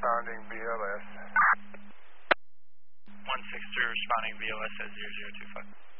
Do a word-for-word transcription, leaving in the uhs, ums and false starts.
responding B L S. one six three responding B L S at zero zero two five.